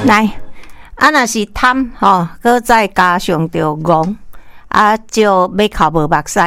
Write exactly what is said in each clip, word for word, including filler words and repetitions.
来，啊，若是贪吼，搁再加上着戆，啊，就要考无目屎。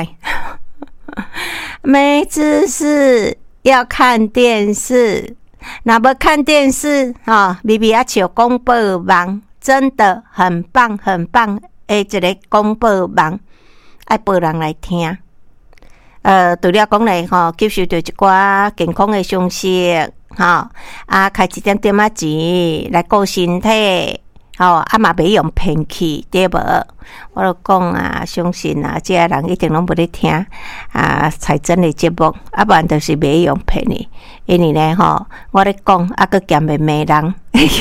没知识要看电视，那么看电视哈，咪咪啊像广播网，真的很棒很棒的一个广播网，爱报人来听。呃，除了讲咧吼，吸收到一寡健康的讯息，吼啊，开一点点仔钱来顾身体，吼啊嘛袂用骗去，对无？我就讲啊，相信啊，这人一定拢无咧听啊，才真的节目，啊不然就是袂用骗的。因为咧吼，我咧讲啊，佮兼袂骂人，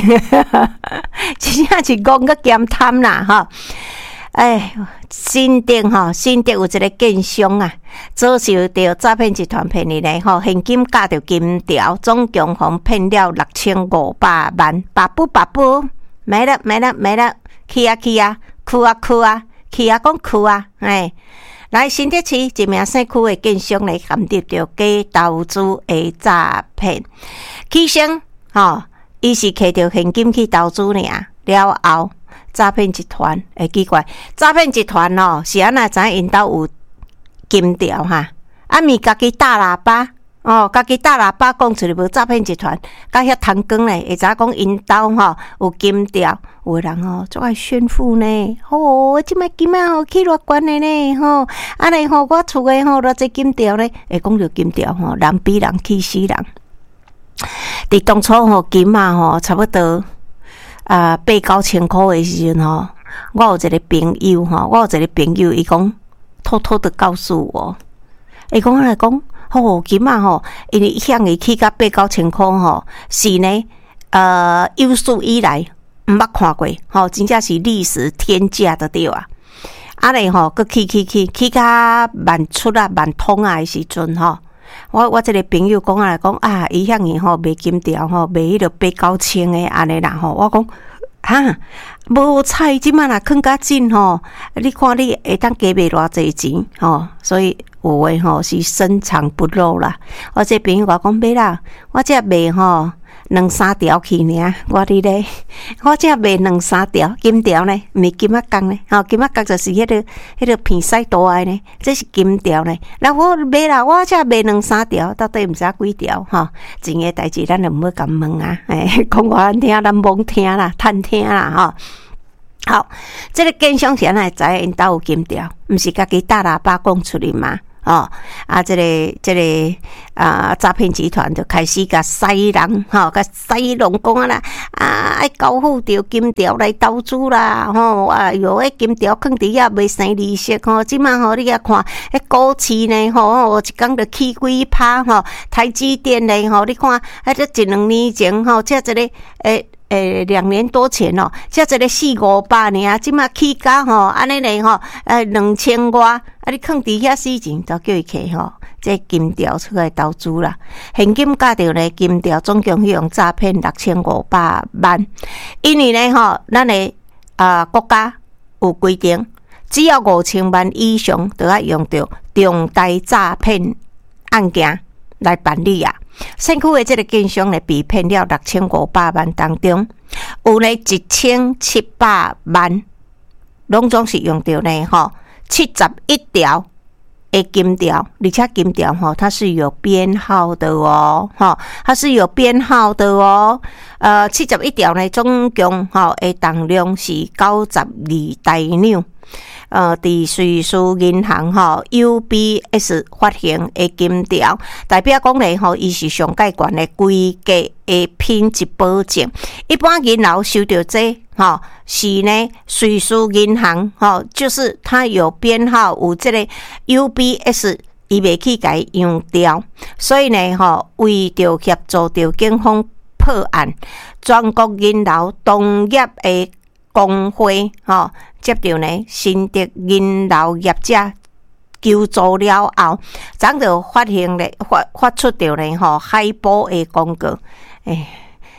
真正是讲佮兼贪啦，吼。哎，新店吼，新店有一个建商啊，遭受到诈骗集团骗去咧吼，现金加着金条，总共互骗了六千五百万，巴布巴布，没了没了没了，去啊去啊，去啊去啊，去啊讲去啊，哎，来新店市一名姓区的建商咧，陷入着假投资的诈骗，起先吼，伊是摕着现金去投资尔，了后。诈骗集团会奇怪，诈骗集团哦是安那知因兜有金条哈，啊咪家己打喇叭哦，家己打喇叭讲出来无诈骗集团，甲遐贪光咧，会知讲因兜吼有金条，有的人吼足爱炫富呢，吼即摆金仔吼去偌悬的呢，吼安尼吼我厝诶吼偌济金条咧，会讲着金条吼，人比人气死人。伫当初吼金仔吼差不多。啊，八九千块的时阵吼，我有一个朋友吼，我有一个朋友，伊讲偷偷的告诉我，伊讲来讲，吼金仔吼，因为向伊去到八九千块吼，是呢，呃，有史以来毋捌看过，吼，真正是历史天价的对啊。啊咧吼，佮去去去去到万出啊万通啊的时阵吼。我我这个朋友讲来讲啊，伊向伊吼卖金条吼，卖迄个八九千的安尼啦吼。我讲哈，无彩即摆若囥较紧吼，你看你会当加卖偌济钱吼，所以有诶吼是深藏不露啦。我这朋友我讲买啦，我只卖吼两三条去尔，我伫咧，我只卖两三条金条呢，毋是金仔钢呢，吼金仔钢就是迄、那个迄、那个片西大诶呢，这是金条呢。那我卖啦，我只卖两三条，到底毋知几条吼？钱诶代志咱就毋要甲问啊，诶，讲我咱听，咱罔听啦，趁听啦吼。好，这个建商是安尼知因兜有金条，毋是家己打喇叭讲出来嘛？哦，啊，这个这个啊，诈骗集团就开始甲洗人，吼，甲洗人讲啊啦，啊，爱交付着金条来投资啦，吼，啊，哟，迄金条放伫遐袂生利息，吼，即马吼，你啊看，迄股市呢，吼，一工就起几趴，吼，台积电呢，吼，你看，啊，这一两年前，吼，这一个诶。诶，两年多前哦，才一个四五百呢，即马起价吼，安尼咧吼，诶，两千外，啊，你放伫遐死钱，都叫伊摕吼，这金条出来投资啦，现金价着咧金条，总共去用诈骗六千五百万，因为咧吼，咱诶啊国家有规定，只要五千万以上，都要用到重大诈骗案件来办理啊。县区的这个建商咧，被骗了六千五百万当中，有咧一千七百万，拢总是用到呢吼七十一条的金条，而且金条吼它是有编号的哦，吼它是有编号的哦。呃，七十一条呢，总共吼的重量是九十二台纽。呃，伫瑞士银行吼 U B S 发行的金条，代表讲咧吼，伊是上界悬的规格的品质保证。一般银行收到这吼，是呢瑞士银行吼，就是它有编号有这个 U B S， 伊袂去甲伊用掉，所以呢吼，为着协助着警方破案，全国银行同业的工会吼。接到呢，新德银行业者求助了后，咱就发行咧发发出着呢吼海报的广告，诶，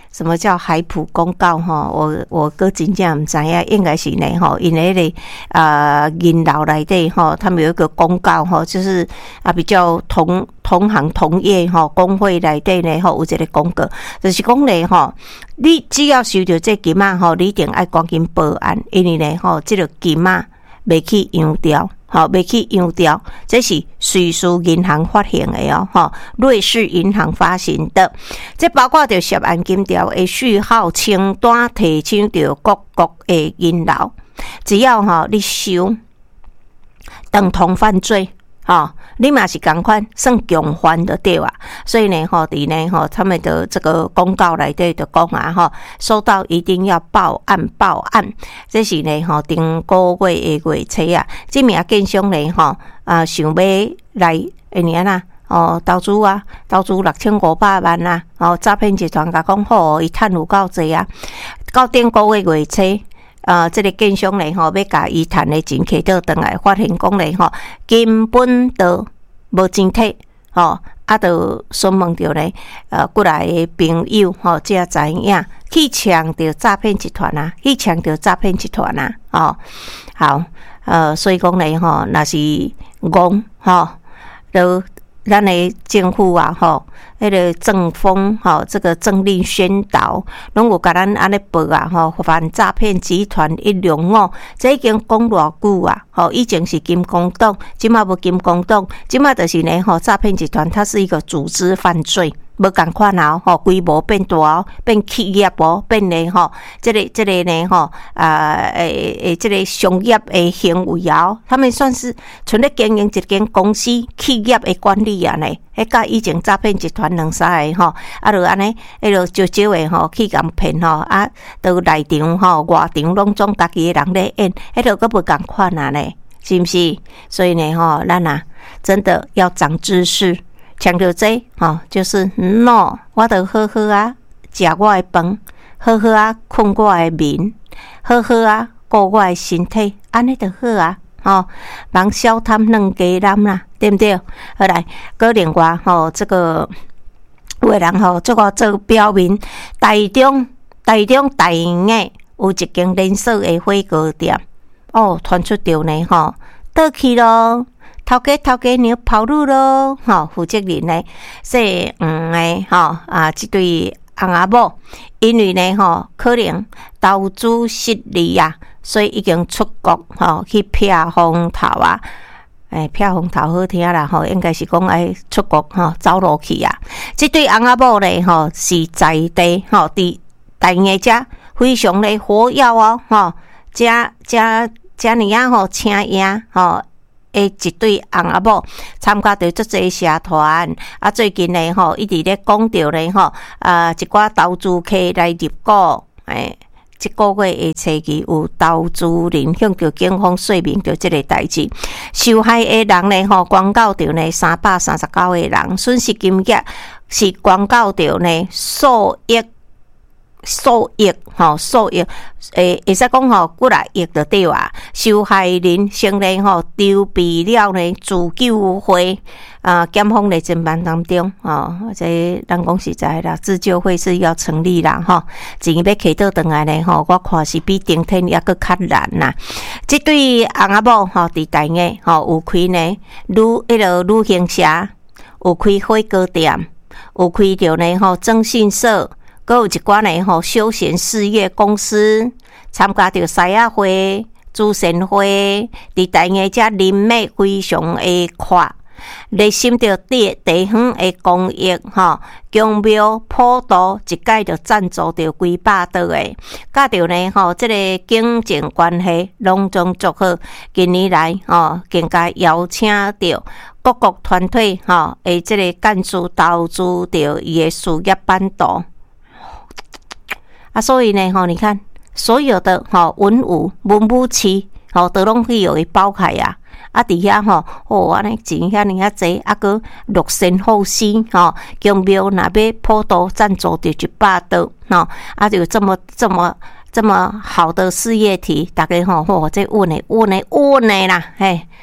什么叫海普公告哈？我我哥真正唔知呀，应该是呢哈，因为咧啊银楼内底哈，他们有一个公告哈，就是啊比较同同行同业哈工会内底呢哈有一个公告，就是讲咧哈，你只要收到这金啊哈，你一定爱赶紧报案，因为呢哈，这个金啊未去扬掉。好，未去扬掉，这是瑞士银行发行的哦，哈，瑞士银行发行的，这包括着涉案金条的序号、清单，提醒着各国的银楼，只要哈你收等同犯罪。哦，你嘛是同款算共犯的对啊，所以呢，吼，伫呢，吼，他们的这个公告内底就讲啊，吼，收到一定要报案，报案，这是呢，吼，顶个月的月初啊，这名建商呢，吼，啊，想要来一年啊，哦，投资啊，投资六千五百万啊，哦，诈骗集团甲讲好，伊趁有够济啊，到顶个月月初。呃，这个建商咧吼，要甲伊趁的钱摕倒转来，发现讲咧吼，根本都无钱摕，吼，啊，就询问着咧，呃，过来的朋友吼，才知影去抢着诈骗集团啊，去抢着诈骗集团啊，哦，好，呃，所以讲咧吼，若是戆吼，都咱的政府啊，吼。迄个政风吼，这个政令宣导，拢有甲咱安尼报啊吼，反诈骗集团一龙哦，这已经讲偌久啊，吼，以前是金光党，即马无金光党，即马就是呢吼，诈骗集团它是一个组织犯罪。无共款啊，吼，规模变大哦，变企业哦，变咧吼，这个这个呢吼，啊诶诶，这个商业诶行为哦，他们算是纯咧经营一间公司企业诶管理啊呢，迄甲以前诈骗集团两三个吼，啊就安尼，迄落少少诶吼去共骗吼，啊，都内场吼外场拢总家己诶人咧演，迄落佫无共款啊呢，是毋是？所以呢吼，咱啊真的要长知识。强调这吼，就是 no， 我著好好啊，食我的饭，好好啊，困我的眠，好好啊，顾我的身体，安尼就好啊，吼，人少贪两家男啦，对不对？好来，个另外吼，这个有的人吼，做个做表面，台中台中大营的有一间连锁的火锅店，哦，传出着呢吼，倒去咯。头家头家娘跑路咯，吼，负责人呢，说嗯诶，吼啊，这对翁仔某，因为呢，吼，可能投资失利啊，所以已经出国，吼，去避风头啊，诶，避风头好听啦，吼，应该是讲爱出国，吼，走路去啊。这对翁仔某呢，吼，是在地，吼，伫大营遮非常的活跃哦，吼，遮遮遮尔啊，吼，请赢，吼。诶，一对翁仔某参加着足侪社团，啊，最近呢吼，一直咧讲着咧吼，啊，一寡投资客来入股，诶，即个月诶初期有投资人向着警方说明着即个代志，受害诶人呢吼，广告着呢三百三十九个人，损失金额是广告着呢数亿。数亿吼，数亿诶，会使讲吼，几来亿就对啊。受害人先呢吼，筹备了呢自救会啊，检方咧侦办当中哦，这咱讲实在啦，自救会是要成立啦吼，钱要摕倒转来呢吼，我看是比顶天也搁较难啦。这对翁仔某吼，伫大营吼有开呢旅迄个旅行社，有开火锅店，有开着呢吼征信社。阁有一寡呢吼休闲事业公司参加着狮仔会、主神会，伫大营遮人脉非常的阔，热心着地地方的公益吼，公庙普渡一届着赞助着几百桌的，甲着呢吼，即、这个经济关系拢总足好。近年来吼，更加邀请着各国团体吼，诶，即个干事投资着伊的事业版图。啊，所以呢，吼，你看所有的吼文武文武器，吼都拢去有伊包开啊。啊，伫遐吼，哦，安尼钱遐尼啊济，啊个乐善好施，吼，公庙若要普渡赞助着一百桌，吼，啊，就这么这么这么好的事业体，大家吼，吼，这稳诶稳诶稳诶啦，嘿，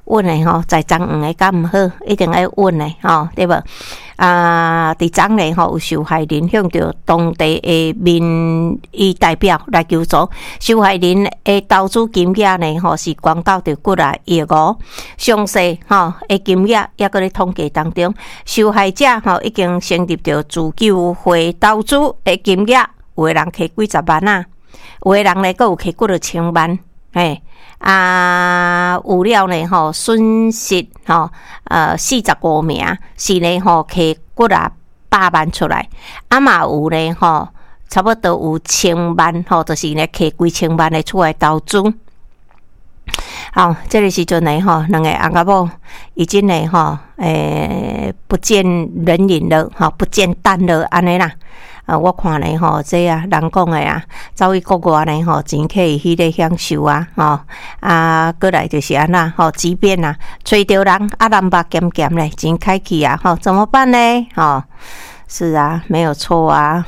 稳诶吼，在长黄诶敢毋好，一定要稳诶吼，对无？啊，伫长咧吼有受害人向着当地诶民意代表来求助，受害人诶投资金额呢吼是公告着几啊亿五，详细吼诶金额也搁咧统计当中，受害者吼已经成立着自救会投资诶金额，有诶人摕几十万啊，有诶人呢搁有摕几落千万，嘿。啊，有了呢吼，损失吼，呃，四十五名是呢吼，摕几啊百万出来，啊嘛有呢吼，差不多有千万吼，就是呢摕几千万的出来投资。好，这个时阵呢吼，两个阿某已经呢吼，诶，不见人影了，吼，不见蛋了，安尼啦。啊，我看呢吼，这啊人讲的啊，走去国外呢吼，真可以迄个享受啊，吼啊，过来就是安那吼，即便啊，吹着人啊，人巴咸咸嘞，真开气啊，吼，怎么办呢？吼，是啊，没有错啊。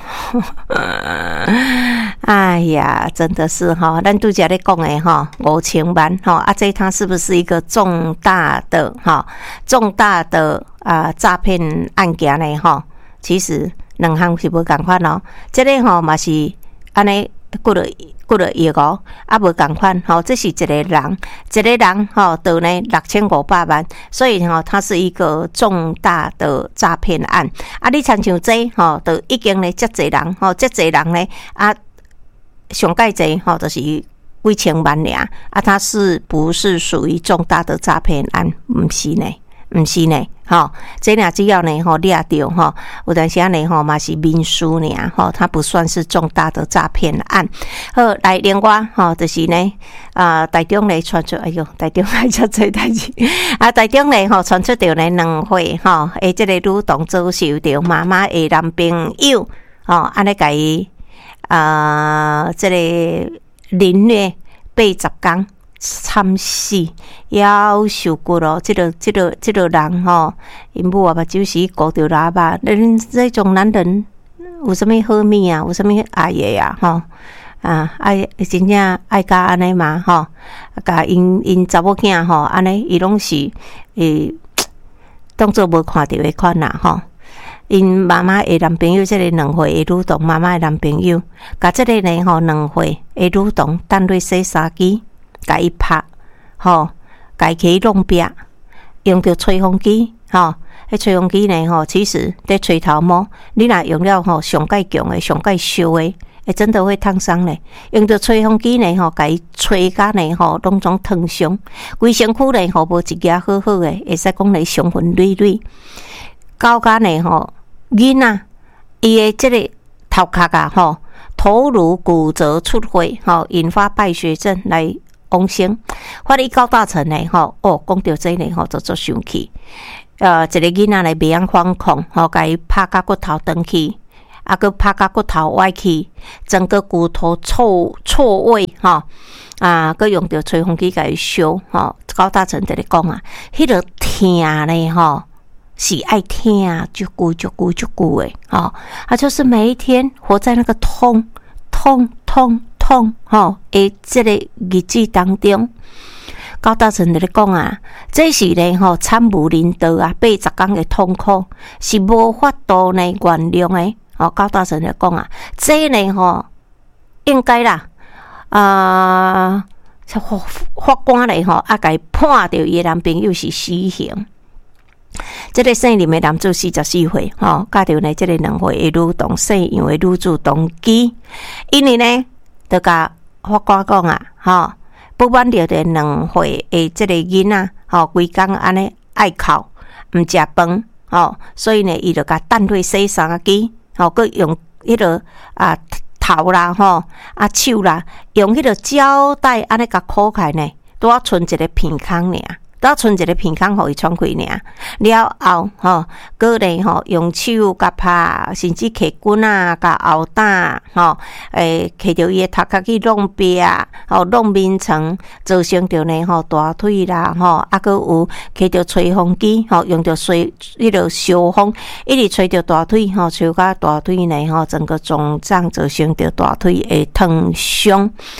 哎呀，真的是哈，咱拄则咧讲的哈，五千万哈，啊，这它是不是一个重大的哈，重大的啊诈骗案件呢？哈，其实。两项是无共款咯，这个吼嘛是安尼，几落几落亿五，啊无共款吼，这是一个人，一个人吼得呢六千五百万，所以吼它是一个重大的诈骗案。啊，你参像这吼，都已经呢遮济人吼，遮济人呢啊，上介济吼就是几千万尔，啊，它是不是属于重大的诈骗案？唔是呢。毋是呢，吼，这俩只要呢，吼掠到吼，有阵时啊呢，吼嘛是民事呢，吼，它不算是重大的诈骗案。好，来另外吼，就是呢，啊，台中呢传出，哎哟，台中还遮济代志，啊，台中呢吼传出着呢两岁吼，诶，这个女童遭受着妈妈的男朋友，吼，安尼甲伊啊，这个凌虐八十天。惨死，夭受过咯！这个、这个、这个人吼，因母啊，目睭是顾着喇叭。人这种男人有啥物好命啊？有啥物爱的啊？吼啊，爱真正爱甲安尼嘛？吼，甲因因查某囝吼，安尼伊拢是诶，当做无看到的款啦吼。因妈妈的男朋友，这个两岁的女童，妈妈的男朋友，甲这个呢吼两岁的女童，等落洗衫机。甲伊拍，吼，甲伊去弄壁，用着吹风机，吼，迄吹风机呢，吼，其实在吹头毛，你若用了吼上介强的、上介烧的，诶，真的会烫伤咧。用着吹风机呢，吼，甲伊吹甲呢，吼，拢总烫伤，规身躯呢，吼，无一件好好的，会使讲咧伤痕累累。到甲呢，吼，囡仔伊的即个头壳啊，吼，头颅骨折出血，吼，引发败血症来。王生，法律高大成呢，吼哦，讲到这呢，吼就做生气。呃，一个囡仔来袂晓反抗，吼，甲伊拍甲骨头断去，啊，佮拍甲骨头歪去，整个骨头错错位，吼啊，佮用着吹风机甲伊烧，吼，高大成在咧讲啊，迄个疼呢，吼是爱疼，足久足久足久诶，吼，他就是每一天活在那个痛痛痛。痛吼，诶，这个日子当中，高大成在咧讲啊，这是咧吼惨无人道啊，八十天的痛苦是无法度呢原谅的。吼，高大成在讲啊，这呢吼应该啦，啊、呃，法法官咧吼啊，甲伊判着伊男朋友是死刑。这个姓林的男子四十四岁，吼，嫁着呢这个两岁的女童姓杨的女子同居，因为呢。就甲法官讲啊，吼，不满着的两岁的这个囡仔，吼，规工安尼爱哭，毋食饭，吼，所以呢，伊就甲等落洗衫机，吼，佮用迄个啊头啦，吼，啊手啦，用迄个胶带安尼甲箍开呢，拄啊剩一个片空尔。倒剩一个片空，互伊喘气尔。了后，吼，个呢，吼，用手甲拍，甚至揢棍啊，甲殴打，吼，诶，揢着伊诶头壳去弄壁，吼，弄面床，造成着呢，吼，大腿啦，吼，啊，佮有揢着吹风机，吼，用着吹迄个烧风，一直吹着大腿，吼，吹甲大腿呢，吼，整个肿胀，造成着大腿诶烫伤。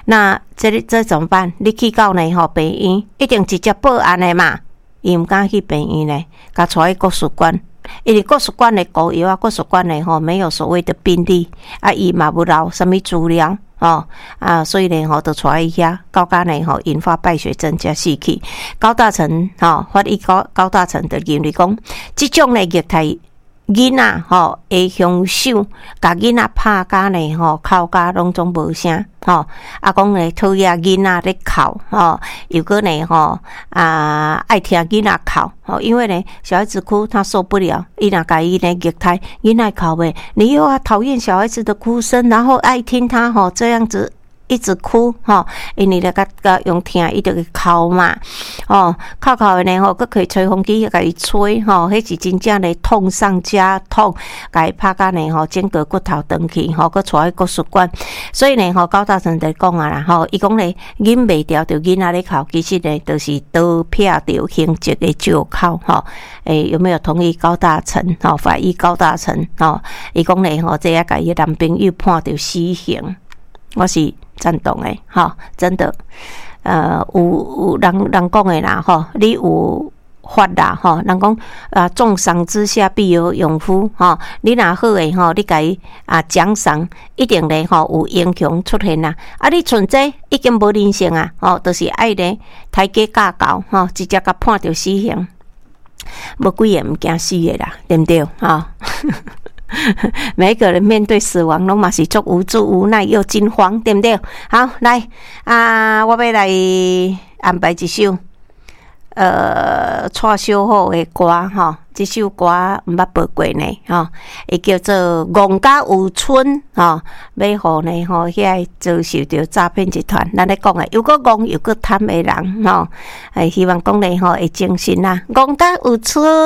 那这这怎么办？你去到呢吼病院，一定直接报案的嘛。伊毋敢去病院呢，甲带去国术馆。因为国术馆的膏药啊，国术馆的吼没有所谓的病历啊，伊嘛无留什么资料哦啊，所以呢吼，就带伊遐，到甲呢吼引发败血症加死去。高大成吼，法医高高大成就认为讲，即种的虐待囡仔吼，会凶手甲囡仔拍甲呢吼，哭甲拢总无声吼，啊讲呢讨厌囡仔咧哭吼，又个呢吼啊爱听囡仔哭吼，因为呢小孩子哭他受不了，伊若甲伊呢虐待囡仔哭呗，你又要讨厌小孩子的哭声，然后爱听他吼这样子。一直哭吼，因为咧甲甲用听，伊就去哭嘛，哦，哭哭的呢吼，佮可以吹风机甲伊吹吼，迄是真正咧痛上加痛，甲伊拍甲呢吼，整个骨头断去吼，佮带去国术馆。所以呢吼，高大成就讲啊啦吼，伊讲咧忍袂牢着囡仔咧哭，其实呢就是刀片着刑责的借口吼。诶、欸，有没有同意高大成吼？法医高大成吼，伊讲咧吼，这也甲伊男朋友判着死刑，我是。赞同诶，吼，真的，呃，有有人人讲诶啦，吼，你有法啦，吼，人讲啊，重赏之下必有勇夫，吼，你若好诶，吼，你甲伊啊奖赏，一定咧，吼，有英雄出现啦。啊，你存在已经无人性啊，吼，就是爱咧抬价价高，吼，直接甲判着死刑，无几个毋惊死诶啦，对毋对？吼。每一个人面对死亡，拢嘛是足无助、无奈又惊慌，对不对？好，来啊，我要来安排一首呃串烧好的歌吼，这首歌毋捌播过呢吼，伊叫做《戆甲有春》吼，要互呢吼遐遭受着诈骗集团，咱咧讲诶，又个戆又个贪的人吼，哎，希望讲呢吼会精神啦，戆甲有春。